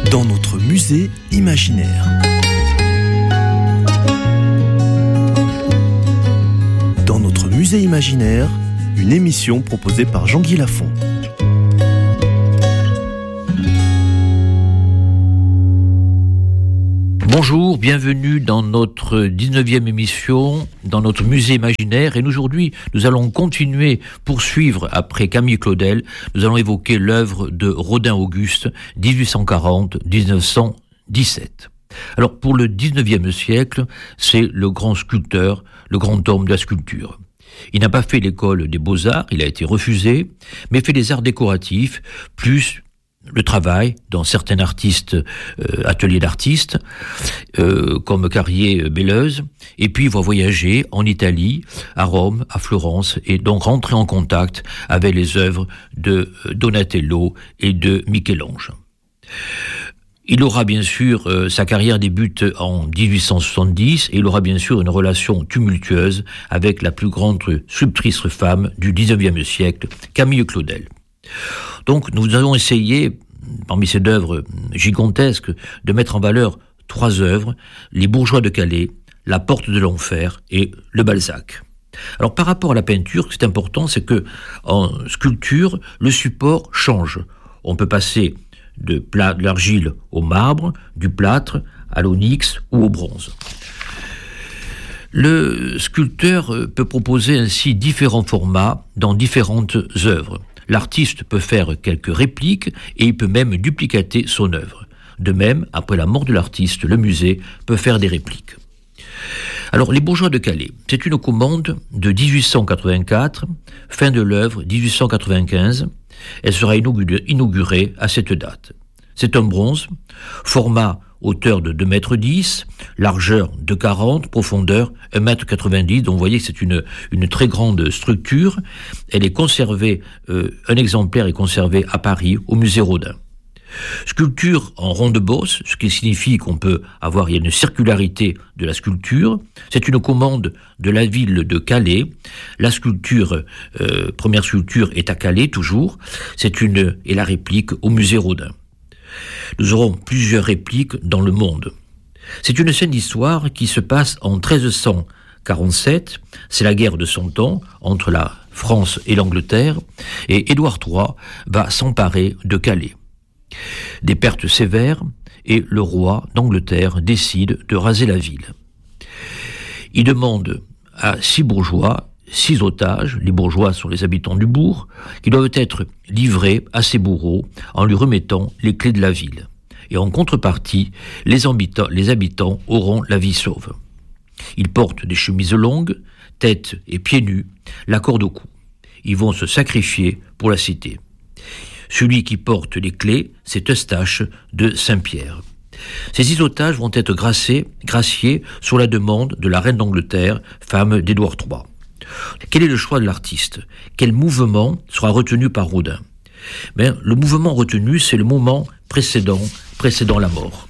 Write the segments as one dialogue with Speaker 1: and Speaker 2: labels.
Speaker 1: dans notre musée imaginaire. Dans notre musée imaginaire, une émission proposée par Jean-Guy Lafont.
Speaker 2: Bonjour, bienvenue dans notre 19e émission, dans notre musée imaginaire. Et aujourd'hui, nous allons poursuivre après Camille Claudel. Nous allons évoquer l'œuvre de Rodin-Auguste, 1840-1917. Alors, pour le 19e siècle, c'est le grand sculpteur, le grand homme de la sculpture. Il n'a pas fait l'école des beaux-arts, il a été refusé, mais fait des arts décoratifs, plus le travail dans certains ateliers d'artistes, comme Carrier-Belleuse, et puis il va voyager en Italie, à Rome, à Florence, et donc rentrer en contact avec les œuvres de Donatello et de Michel-Ange. Il aura bien sûr, sa carrière débute en 1870, et il aura bien sûr une relation tumultueuse avec la plus grande sculptrice femme du 19e siècle, Camille Claudel. Donc nous avons essayé, parmi ces œuvres gigantesques, de mettre en valeur 3 œuvres, Les Bourgeois de Calais, La Porte de l'Enfer et Le Balzac. Alors par rapport à la peinture, ce qui est important, c'est que en sculpture, le support change. On peut passer de l'argile au marbre, du plâtre à l'onyx ou au bronze. Le sculpteur peut proposer ainsi différents formats dans différentes œuvres. L'artiste peut faire quelques répliques et il peut même duplicater son œuvre. De même, après la mort de l'artiste, le musée peut faire des répliques. Alors, Les Bourgeois de Calais, c'est une commande de 1884, fin de l'œuvre 1895. Elle sera inaugurée à cette date. C'est un bronze, format hauteur de 2,10 m, largeur de 40, profondeur 1,90 m. Donc vous voyez que c'est une très grande structure. Elle est conservée, un exemplaire est conservé à Paris, au musée Rodin. Sculpture en rond de bosse, ce qui signifie il y a une circularité de la sculpture. C'est une commande de la ville de Calais. La sculpture, première sculpture est à Calais toujours. Et la réplique au musée Rodin. Nous aurons plusieurs répliques dans le monde. C'est une scène d'histoire qui se passe en 1347. C'est la guerre de 100 ans entre la France et l'Angleterre. Et Édouard III va s'emparer de Calais. Des pertes sévères et le roi d'Angleterre décide de raser la ville. Il demande à 6 bourgeois, 6 otages, les bourgeois sont les habitants du bourg, qui doivent être livrés à ses bourreaux en lui remettant les clés de la ville. Et en contrepartie, les habitants auront la vie sauve. Ils portent des chemises longues, tête et pieds nus, la corde au cou. Ils vont se sacrifier pour la cité. Celui qui porte les clés, c'est Eustache de Saint-Pierre. Ces 6 otages vont être graciés sur la demande de la reine d'Angleterre, femme d'Édouard III. Quel est le choix de l'artiste ? Quel mouvement sera retenu par Rodin ? Le mouvement retenu, c'est le moment précédant la mort.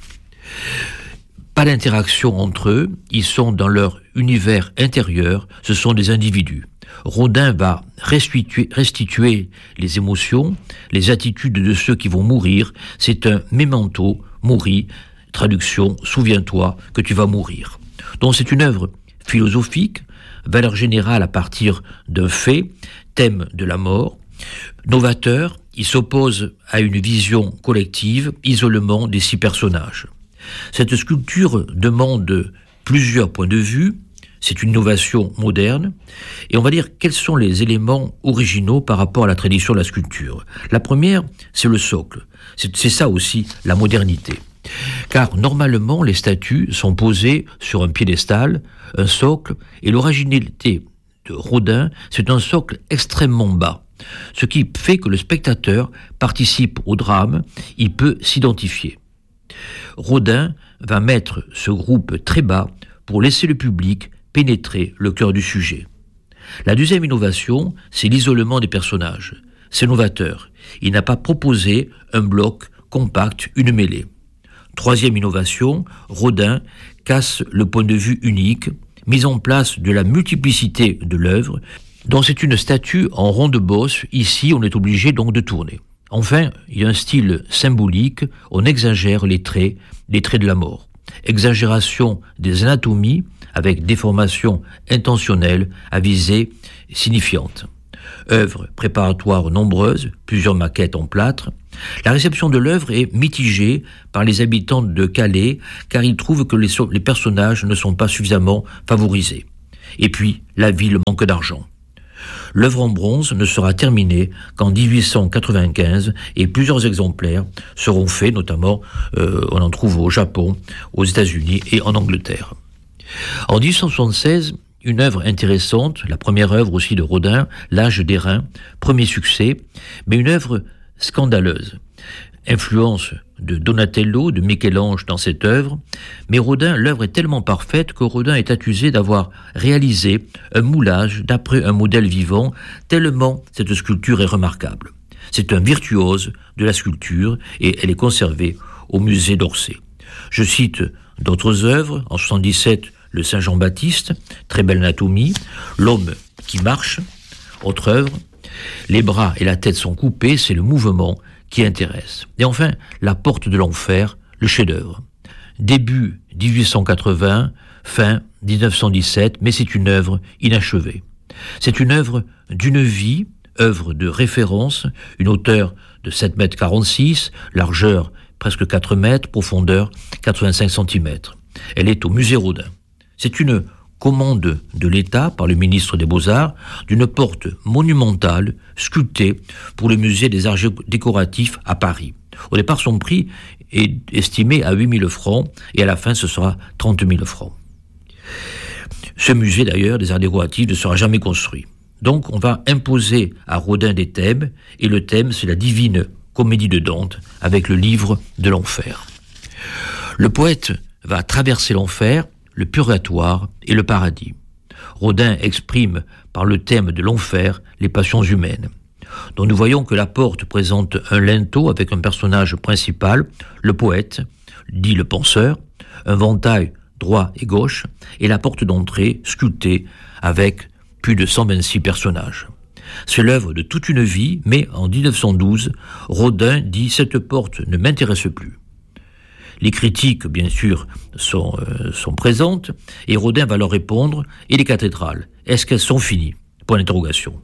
Speaker 2: Pas d'interaction entre eux, ils sont dans leur univers intérieur, ce sont des individus. Rodin va restituer les émotions, les attitudes de ceux qui vont mourir. C'est un memento mori, traduction, souviens-toi que tu vas mourir. Donc c'est une œuvre philosophique, valeur générale à partir d'un fait, thème de la mort, novateur, il s'oppose à une vision collective, isolement des 6 personnages. Cette sculpture demande plusieurs points de vue, c'est une innovation moderne, et on va dire quels sont les éléments originaux par rapport à la tradition de la sculpture. La première, c'est le socle, c'est ça aussi la modernité. Car normalement, les statues sont posées sur un piédestal, un socle, et l'originalité de Rodin, c'est un socle extrêmement bas. Ce qui fait que le spectateur participe au drame, il peut s'identifier. Rodin va mettre ce groupe très bas pour laisser le public pénétrer le cœur du sujet. La deuxième innovation, c'est l'isolement des personnages. C'est novateur. Il n'a pas proposé un bloc compact, une mêlée. Troisième innovation, Rodin casse le point de vue unique, mise en place de la multiplicité de l'œuvre, dont c'est une statue en rond de bosse. Ici, on est obligé donc de tourner. Enfin, il y a un style symbolique, on exagère les traits de la mort. Exagération des anatomies avec déformation intentionnelle à visée signifiante. Œuvres préparatoires nombreuses, plusieurs maquettes en plâtre. La réception de l'œuvre est mitigée par les habitants de Calais car ils trouvent que les personnages ne sont pas suffisamment favorisés. Et puis, la ville manque d'argent. L'œuvre en bronze ne sera terminée qu'en 1895 et plusieurs exemplaires seront faits, notamment on en trouve au Japon, aux États-Unis et en Angleterre. En 1876, une œuvre intéressante, la première œuvre aussi de Rodin, L'Âge d'airain, premier succès, mais une œuvre scandaleuse. Influence de Donatello, de Michel-Ange dans cette œuvre, mais Rodin, l'œuvre est tellement parfaite que Rodin est accusé d'avoir réalisé un moulage d'après un modèle vivant, tellement cette sculpture est remarquable. C'est un virtuose de la sculpture et elle est conservée au musée d'Orsay. Je cite d'autres œuvres, en 77, le Saint Jean-Baptiste, très belle anatomie, L'homme qui marche, autre œuvre, les bras et la tête sont coupés, c'est le mouvement qui intéresse. Et enfin, La porte de l'enfer, le chef-d'œuvre. Début 1880, fin 1917, mais c'est une œuvre inachevée. C'est une œuvre d'une vie, œuvre de référence, une hauteur de 7,46 m, largeur presque 4 mètres, profondeur 85 cm. Elle est au musée Rodin. C'est une commande de l'État par le ministre des Beaux-Arts d'une porte monumentale sculptée pour le musée des arts décoratifs à Paris. Au départ, son prix est estimé à 8 000 francs et à la fin, ce sera 30 000 francs. Ce musée, d'ailleurs, des arts décoratifs ne sera jamais construit. Donc, on va imposer à Rodin des thèmes et le thème, c'est la divine comédie de Dante avec le livre de l'enfer. Le poète va traverser l'enfer, le purgatoire et le paradis. Rodin exprime par le thème de l'enfer les passions humaines. Donc nous voyons que la porte présente un linteau avec un personnage principal, le poète, dit le penseur, un ventail droit et gauche, et la porte d'entrée sculptée avec plus de 126 personnages. C'est l'œuvre de toute une vie, mais en 1912, Rodin dit « Cette porte ne m'intéresse plus ». Les critiques, bien sûr, sont présentes, et Rodin va leur répondre « Et les cathédrales, est-ce qu'elles sont finies ?» Point d'interrogation.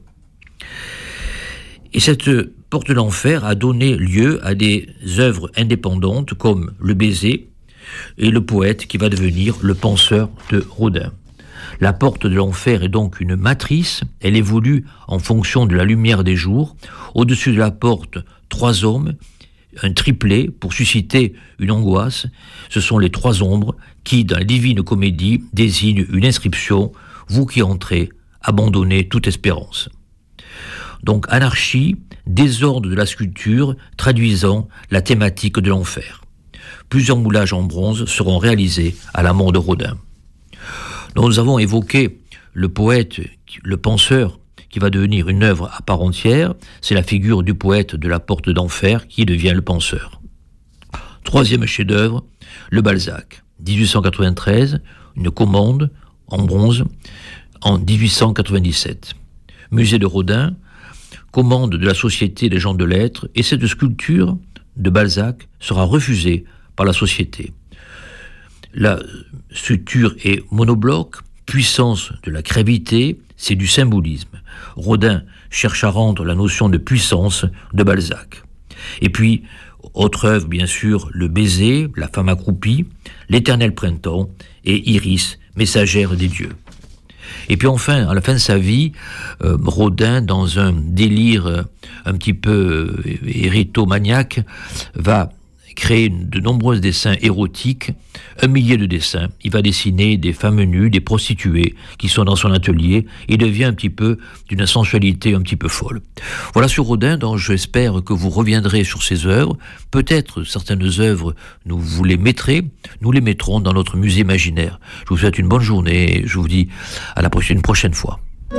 Speaker 2: Et cette porte de l'enfer a donné lieu à des œuvres indépendantes comme Le baiser et le poète qui va devenir le penseur de Rodin. La porte de l'enfer est donc une matrice, elle évolue en fonction de la lumière des jours. Au-dessus de la porte, 3 hommes, un triplet pour susciter une angoisse. Ce sont les 3 ombres qui, dans la Divine Comédie, désignent une inscription « Vous qui entrez, abandonnez toute espérance ». Donc anarchie, désordre de la sculpture, traduisant la thématique de l'enfer. Plusieurs moulages en bronze seront réalisés à la mort de Rodin. Donc, nous avons évoqué le poète, le penseur, qui va devenir une œuvre à part entière. C'est la figure du poète de la porte d'enfer qui devient le penseur. 3e chef-d'œuvre, le Balzac, 1893, une commande en bronze en 1897. Musée de Rodin, commande de la Société des gens de lettres, et cette sculpture de Balzac sera refusée par la Société. La structure est monobloc, puissance de la gravité, c'est du symbolisme. Rodin cherche à rendre la notion de puissance de Balzac. Et puis, autre œuvre, bien sûr, Le baiser, La femme accroupie, L'éternel printemps et Iris, messagère des dieux. Et puis enfin, à la fin de sa vie, Rodin, dans un délire un petit peu érythomaniaque, va créer de nombreux dessins érotiques, 1 millier de dessins. Il va dessiner des femmes nues, des prostituées qui sont dans son atelier. Il devient un petit peu d'une sensualité un petit peu folle. Voilà sur Rodin, donc j'espère que vous reviendrez sur ses œuvres. Peut-être certaines œuvres, vous les mettrez, nous les mettrons dans notre musée imaginaire. Je vous souhaite une bonne journée et je vous dis à la prochaine fois.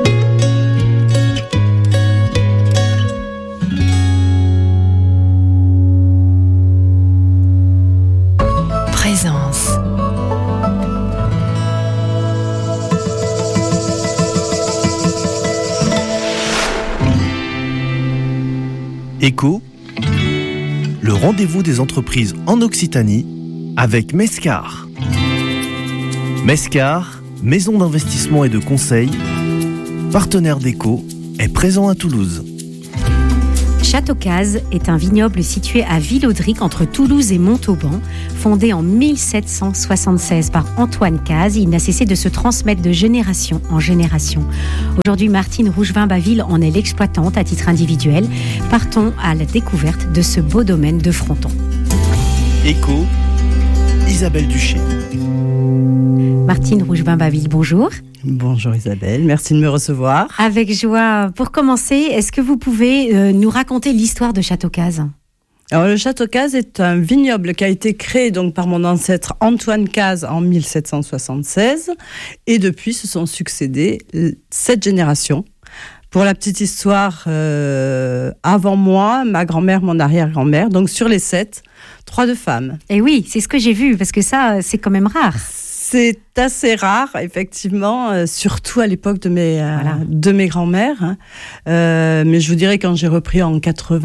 Speaker 3: Présence.
Speaker 1: Écho rendez-vous des entreprises en Occitanie avec Mescar. Mescar, maison d'investissement et de conseil, partenaire d'Eco, est présent à Toulouse.
Speaker 3: Château Cazes est un vignoble situé à Villaudric entre Toulouse et Montauban. Fondé en 1776 par Antoine Cazes, il n'a cessé de se transmettre de génération en génération. Aujourd'hui, Martine Rougevin-Baville en est l'exploitante à titre individuel. Partons à la découverte de ce beau domaine de Fronton.
Speaker 1: Eco, Isabelle Duché.
Speaker 3: Martine Rougevin-Baville, bonjour.
Speaker 4: Bonjour Isabelle, merci de me recevoir.
Speaker 3: Avec joie. Pour commencer, est-ce que vous pouvez nous raconter l'histoire de Château Cazes ?
Speaker 4: Alors, le Château Cazes est un vignoble qui a été créé donc par mon ancêtre Antoine Cazes en 1776 et depuis se sont succédés 7 générations. Pour la petite histoire, avant moi, ma grand-mère, mon arrière-grand-mère, donc sur les 7, 3 de femmes.
Speaker 3: Et oui, c'est ce que j'ai vu parce que ça, c'est quand même rare.
Speaker 4: C'est assez rare, effectivement, surtout à l'époque de mes grands-mères. Mais je vous dirais, quand j'ai repris en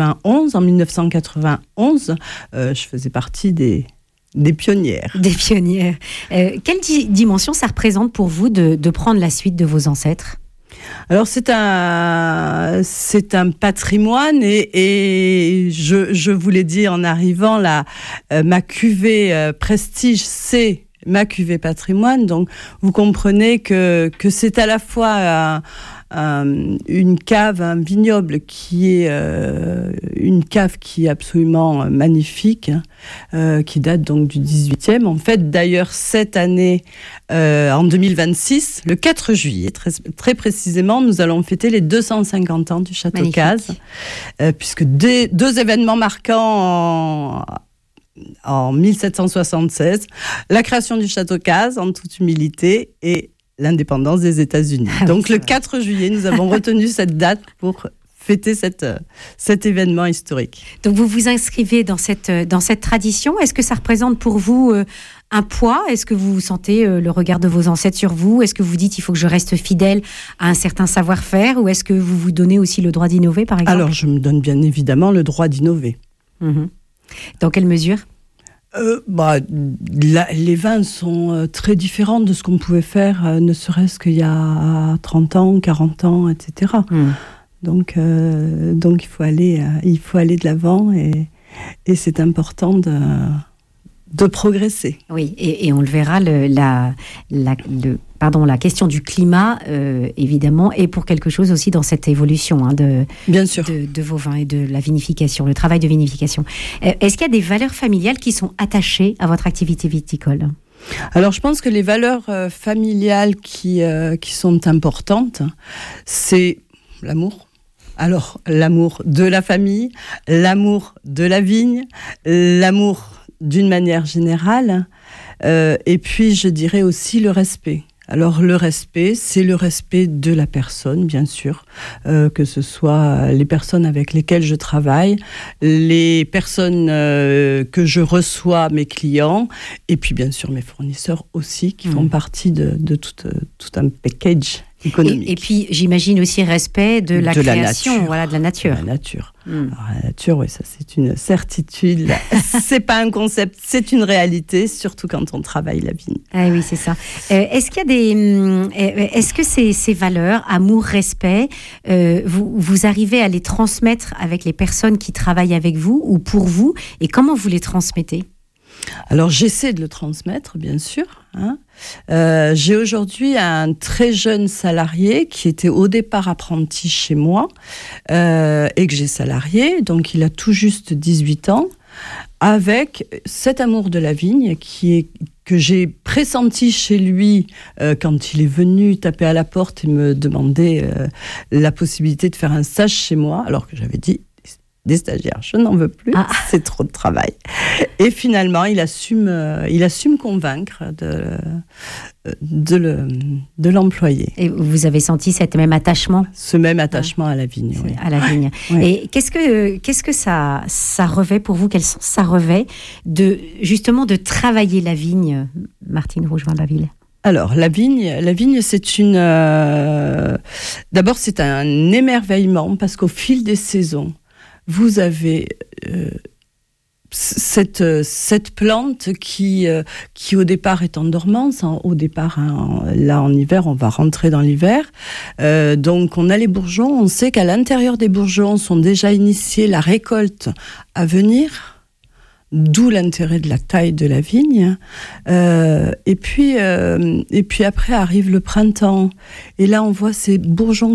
Speaker 4: 1991, je faisais partie des pionnières.
Speaker 3: Des pionnières. Quelle dimension ça représente pour vous de prendre la suite de vos ancêtres ?
Speaker 4: Alors c'est un patrimoine et je vous l'ai dit en arrivant, ma cuvée Prestige, c'est ma cuvée patrimoine, donc vous comprenez que c'est à la fois une cave, un vignoble qui est une cave qui est absolument magnifique, qui date donc du 18e. En fait, d'ailleurs, cette année, en 2026, le 4 juillet, très précisément, nous allons fêter les 250 ans du Château Cazes, puisque deux événements marquants en 1776, la création du Château Cazes, en toute humilité, et l'indépendance des États-Unis. Donc le 4 juillet, nous avons retenu cette date pour fêter cet événement historique.
Speaker 3: Donc vous vous inscrivez dans cette tradition. Est-ce que ça représente pour vous un poids ? Est-ce que vous sentez le regard de vos ancêtres sur vous ? Est-ce que vous dites il faut que je reste fidèle à un certain savoir-faire ? Ou est-ce que vous vous donnez aussi le droit d'innover, par exemple ?
Speaker 4: Alors je me donne bien évidemment le droit d'innover.
Speaker 3: Mmh. Dans quelle mesure ?
Speaker 4: Les vins sont très différents de ce qu'on pouvait faire, ne serait-ce qu'il y a 30 ans, 40 ans, etc. Donc il faut aller de l'avant et c'est important de progresser.
Speaker 3: Oui, et on le verra, la question du climat, évidemment, est pour quelque chose aussi dans cette évolution
Speaker 4: Bien sûr.
Speaker 3: de vos vins et de la vinification, le travail de vinification. Est-ce qu'il y a des valeurs familiales qui sont attachées à votre activité viticole ?
Speaker 4: Alors, je pense que les valeurs familiales qui sont importantes, c'est l'amour. Alors, l'amour de la famille, l'amour de la vigne, l'amour d'une manière générale, et puis je dirais aussi le respect. Alors le respect, c'est le respect de la personne, bien sûr, que ce soit les personnes avec lesquelles je travaille, les personnes que je reçois, mes clients, et puis bien sûr mes fournisseurs aussi, qui font partie de tout un package économique.
Speaker 3: Et puis j'imagine aussi respect de la création, de la nature.
Speaker 4: La nature. Alors, la nature, oui, ça c'est une certitude. C'est pas un concept, c'est une réalité, surtout quand on travaille la vigne.
Speaker 3: Ah oui, c'est ça. Est-ce que ces valeurs, amour, respect, vous arrivez à les transmettre avec les personnes qui travaillent avec vous ou pour vous, et comment vous les transmettez ?
Speaker 4: Alors j'essaie de le transmettre, bien sûr. J'ai aujourd'hui un très jeune salarié qui était au départ apprenti chez moi et que j'ai salarié, donc il a tout juste 18 ans, avec cet amour de la vigne que j'ai pressenti chez lui quand il est venu taper à la porte et me demander la possibilité de faire un stage chez moi, alors que j'avais dit des stagiaires, je n'en veux plus, c'est trop de travail. Et finalement, il a su me convaincre de l'employer.
Speaker 3: Et vous avez senti cet même attachement ?
Speaker 4: Ce même attachement à la vigne, oui.
Speaker 3: À la vigne. Oui. Et qu'est-ce que ça revêt pour vous ? Quel sens ça revêt justement de travailler la vigne, Martine Rougevin-Baville ?
Speaker 4: Alors, la vigne, c'est d'abord, c'est un émerveillement parce qu'au fil des saisons, vous avez cette plante qui au départ est en dormance. Au départ, là en hiver, on va rentrer dans l'hiver. Donc on a les bourgeons. On sait qu'à l'intérieur des bourgeons sont déjà initiés la récolte à venir. D'où l'intérêt de la taille de la vigne. Et puis après arrive le printemps. Et là, on voit ces bourgeons